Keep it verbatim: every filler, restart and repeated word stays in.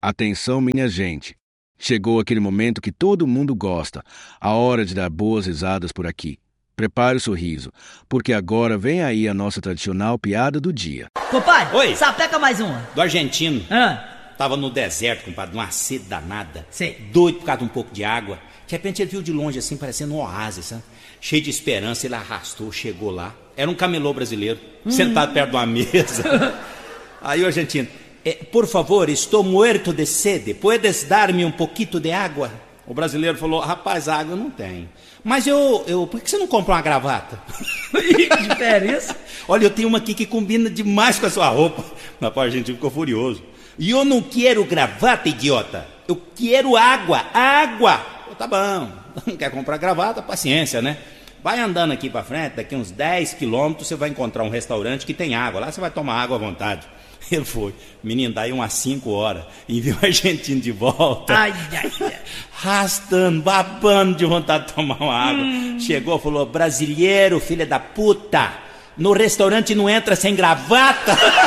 Atenção, minha gente. Chegou aquele momento que todo mundo gosta, a hora de dar boas risadas por aqui. Prepare o sorriso, porque agora vem aí a nossa tradicional piada do dia. Compadre, Oi. sapeca mais uma. Do argentino. Ah, Tava no deserto, compadre, numa sede danada. Sei. Doido por causa de um pouco de água. De repente ele viu de longe assim, parecendo um oásis, sabe? Cheio de esperança, ele arrastou, chegou lá. Era um camelô brasileiro, hum. sentado perto de uma mesa. Aí o argentino, eh, por favor, estou muerto de sede, puedes dar-me um pouquinho de água? O brasileiro falou, rapaz, água eu não tenho. Mas eu, eu, por que você não compra uma gravata? que diferença. Olha, eu tenho uma aqui que combina demais com a sua roupa. Rapaz, o argentino ficou furioso. E eu não quero gravata, idiota. Eu quero água, água. Eu, tá bom, não quer comprar gravata, paciência, né? Vai andando aqui pra frente, daqui uns dez quilômetros você vai encontrar um restaurante que tem água. Lá você vai tomar água à vontade. Ele foi. Menino, daí umas cinco horas. E viu o argentino de volta. Ai, ai, ai. Rastando, babando de vontade de tomar uma água. Hum. Chegou, falou, brasileiro, filha da puta. No restaurante não entra sem gravata.